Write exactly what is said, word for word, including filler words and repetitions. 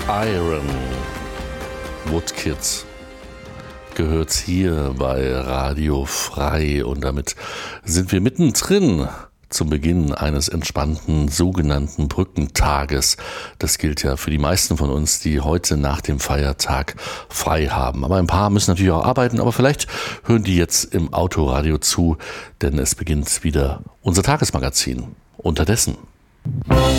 Iron Woodkids gehört hier bei Radio Frei und damit sind wir mittendrin zum Beginn eines entspannten sogenannten Brückentages. Das gilt ja für die meisten von uns, die heute nach dem Feiertag frei haben. Aber ein paar müssen natürlich auch arbeiten, aber vielleicht hören die jetzt im Autoradio zu, denn es beginnt wieder unser Tagesmagazin. Unterdessen.